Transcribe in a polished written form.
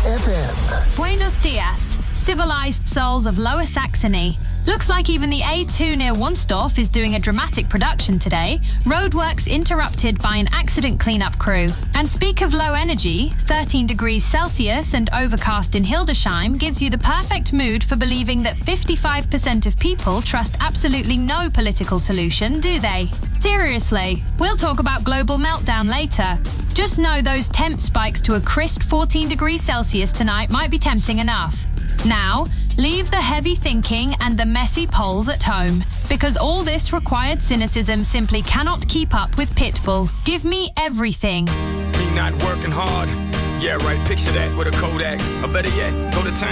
FM. Buenos dias, civilized souls of Lower Saxony. Looks like even the A2 near Wunstorf is doing a dramatic production today. Roadworks interrupted by an accident cleanup crew. And speak of low energy, 13 degrees Celsius and overcast in Hildesheim gives you the perfect mood for believing that 55% of people trust absolutely no political solution, do they? Seriously, we'll talk about global meltdown later. Just know those temp spikes to a crisp 14 degrees Celsius tonight might be tempting enough. Now, leave the heavy thinking and the messy polls at home, because all this required cynicism simply cannot keep up with Pitbull. Give me everything. Me not working hard. Yeah, right, picture that with a Kodak. Or better yet, go to town.